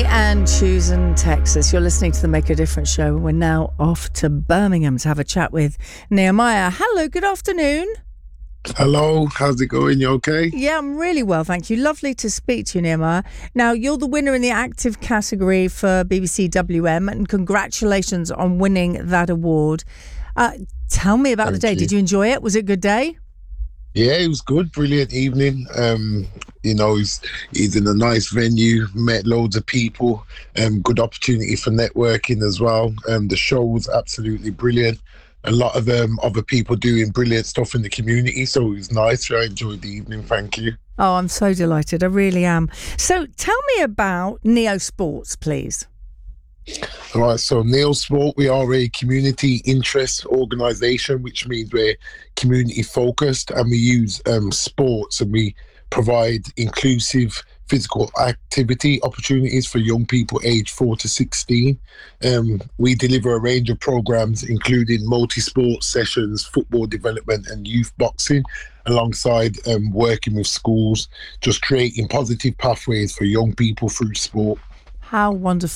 and Choosing Texas. You're listening to the Make a Difference show. We're now off to Birmingham to have a chat with Nehemiah. Hello, good afternoon. Hello, how's it going? You okay? Yeah, I'm really well, thank you. Lovely to speak to you, Nehemiah. Now, you're the winner in the active category for BBC WM, and congratulations on winning that award. Tell me about the day. Did you enjoy it? Was it a good day? Yeah, it was good. Brilliant evening. He's in a nice venue, met loads of people, good opportunity for networking as well. The show was absolutely brilliant. A lot of other people doing brilliant stuff in the community, so it was nice. I enjoyed the evening, thank you. Oh, I'm so delighted. I really am. So tell me about Neo Sports, please. All right, so Neo Sport, we are a community interest organisation, which means we're community focused, and we use sports, and we provide inclusive physical activity opportunities for young people aged 4 to 16. We deliver a range of programs, including multi-sport sessions, football development and youth boxing, alongside working with schools, just creating positive pathways for young people through sport. How wonderful.